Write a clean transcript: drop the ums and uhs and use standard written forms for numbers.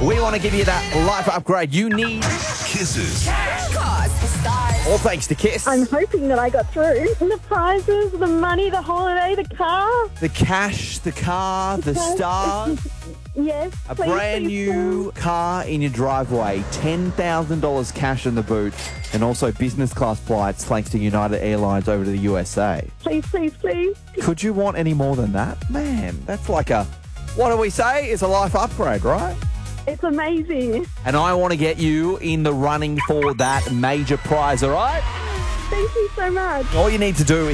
We want to give you that life upgrade you need. Kisses. All thanks to Kiss. I'm hoping that I got through. The prizes, the money, the holiday, the car. The cash, the car, the stars. Yes. A please, brand please, new car in your driveway, $10,000 cash in the boot, and also business class flights thanks to United Airlines over to the USA. Please, please, please. Could you want any more than that? Man, that's like a, what do we say? It's a life upgrade, right? It's amazing. And I want to get you in the running for that major prize, all right? Thank you so much. All you need to do